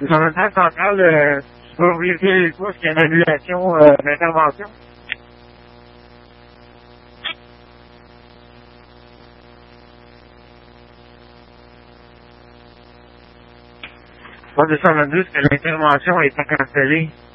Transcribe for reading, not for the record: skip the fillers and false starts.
En même temps, central, tu peux vérifier les fois qu'il y a une annulation d'intervention. Pas 222, c'est que l'intervention est pas cancellée.